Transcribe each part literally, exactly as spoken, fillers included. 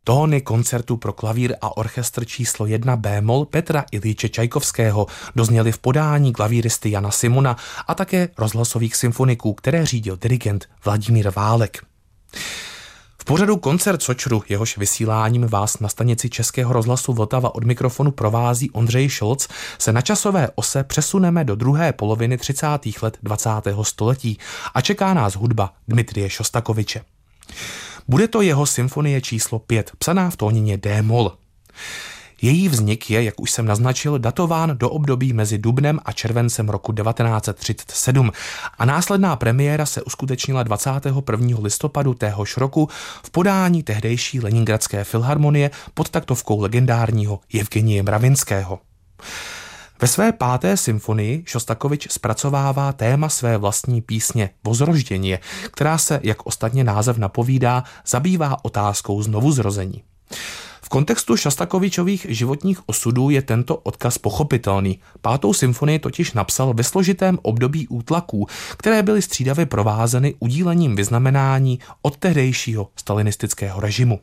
Tóny koncertu pro klavír a orchestr číslo jedna bémol Petra Iljiče Čajkovského dozněly v podání klavíristy Jana Simona a také rozhlasových symfoniků, které řídil dirigent Vladimír Válek. V pořadu Koncert Sočru, jehož vysíláním vás na stanici Českého rozhlasu Vltava od mikrofonu provází Ondřej Šolc, se na časové ose přesuneme do druhé poloviny třicátých let dvacátého století a čeká nás hudba Dmitrije Šostakoviče. Bude to jeho symfonie číslo pět, psaná v tónině D-moll. Její vznik je, jak už jsem naznačil, datován do období mezi dubnem a červencem roku devatenáct set třicet sedm a následná premiéra se uskutečnila dvacátého prvního listopadu téhož roku v podání tehdejší Leningradské filharmonie pod taktovkou legendárního Jevgenije Mravinského. Ve své páté symfonii Šostakovič zpracovává téma své vlastní písně Vozrožděnie, která se, jak ostatně název napovídá, zabývá otázkou znovuzrození. V kontextu Šostakovičových životních osudů je tento odkaz pochopitelný. Pátou symfonii totiž napsal ve složitém období útlaků, které byly střídavě provázeny udílením vyznamenání od tehdejšího stalinistického režimu.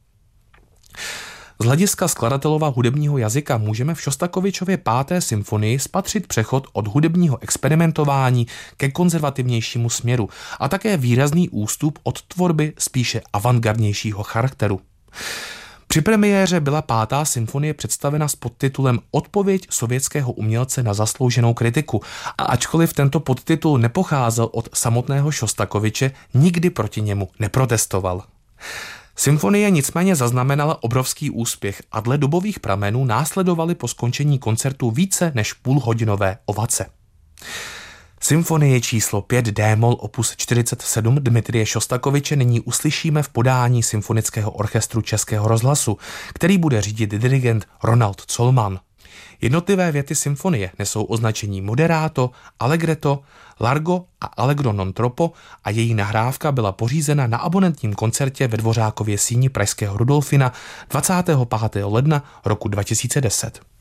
Z hlediska skladatelova hudebního jazyka můžeme v Šostakovičově páté symfonii spatřit přechod od hudebního experimentování ke konzervativnějšímu směru a také výrazný ústup od tvorby spíše avantgardnějšího charakteru. Při premiéře byla pátá symfonie představena s podtitulem Odpověď sovětského umělce na zaslouženou kritiku a ačkoliv tento podtitul nepocházel od samotného Šostakoviče, nikdy proti němu neprotestoval. Symfonie nicméně zaznamenala obrovský úspěch a dle dobových pramenů následovaly po skončení koncertu více než půlhodinové ovace. Symfonie číslo pět D-moll opus čtyřicet sedm Dmitrije Šostakoviče nyní uslyšíme v podání Symfonického orchestru Českého rozhlasu, který bude řídit dirigent Ronald Colman. Jednotlivé věty symfonie nesou označení moderato, allegretto, largo a allegro non troppo a její nahrávka byla pořízena na abonentním koncertě ve Dvořákově síni pražského Rudolfina dvacátého pátého ledna roku dva tisíce deset.